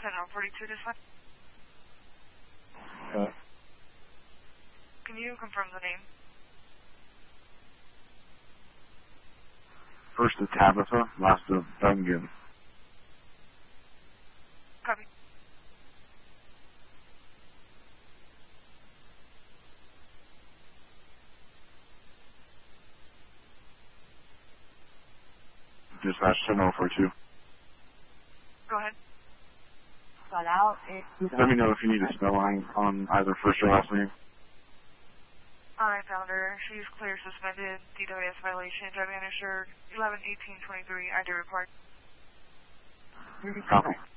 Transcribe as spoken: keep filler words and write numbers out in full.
ten forty-two dispatch. Okay. Can you confirm the name? First of Tabitha, last of Dungan. Copy. Dispatch ten oh four two. Go ahead. Got out. Let me know if you need a spell line on either first or last name. I found her. She's clear suspended. D W S violation. Driving uninsured. eleven eighteen twenty-three. I do report. Copy.